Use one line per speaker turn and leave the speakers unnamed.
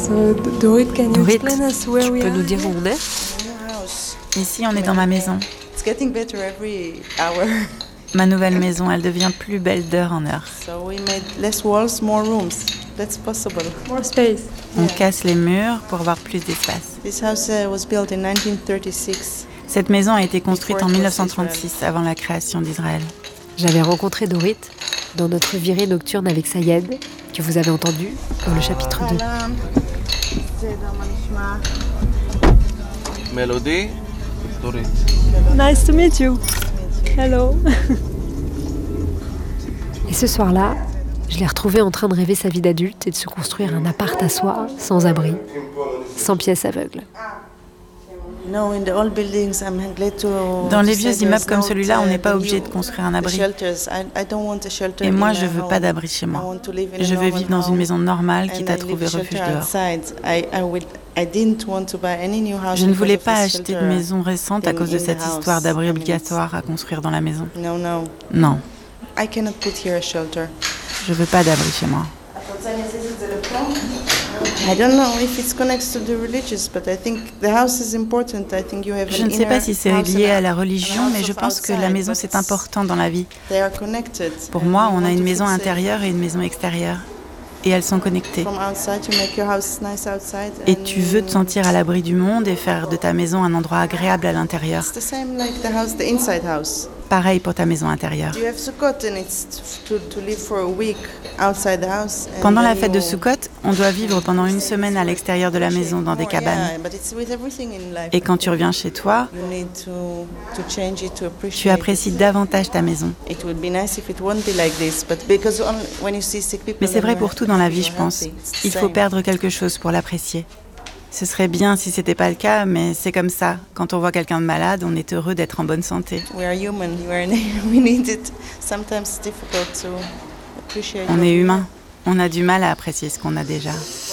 So, Dorit, can you
Dorit,
explain us where
tu
we
peux
are?
nous dire où on est?
Ici, on est dans ma maison.
It's getting better every hour.
Ma nouvelle maison, elle devient plus belle d'heure en heure.
So we made less walls, more rooms. That's possible.
More space.
On casse les murs pour avoir plus d'espace.
This house was built in 1936.
Cette maison a été construite en 1936, avant la création d'Israël.
J'avais rencontré Dorit dans notre virée nocturne avec Sayed, que vous avez entendu dans le chapitre 2.
Melody, Dorit.
Nice to meet you. Hello.
Et ce soir-là, je l'ai retrouvé en train de rêver sa vie d'adulte et de se construire un appart à soi, sans abri, sans pièce aveugle.
Dans
les vieux immeubles comme celui-là, on n'est pas obligé de construire un abri. Et moi, je ne veux pas d'abri chez moi. Je veux vivre dans une maison normale, quitte à trouver refuge dehors. Je ne voulais pas acheter de maison récente à cause de cette histoire d'abri obligatoire à construire dans la maison. Non. Je ne veux pas d'abri chez moi. Je ne sais pas si c'est lié à la religion, mais je pense que la maison c'est important dans la vie. Pour moi, on a une maison intérieure et une maison extérieure. Et elles sont connectées. Et tu veux te sentir à l'abri du monde et faire de ta maison un endroit agréable à l'intérieur. Pareil pour ta maison intérieure. Pendant la fête de Sukkot, on doit vivre pendant une semaine à l'extérieur de la maison dans des cabanes. Et quand tu reviens chez toi, tu apprécies davantage ta maison. Mais c'est vrai pour tout dans la vie, je pense. Il faut perdre quelque chose pour l'apprécier. Ce serait bien si c'était pas le cas, mais c'est comme ça. Quand on voit quelqu'un de malade, on est heureux d'être en bonne santé. On est humain. On a du mal à apprécier ce qu'on a déjà.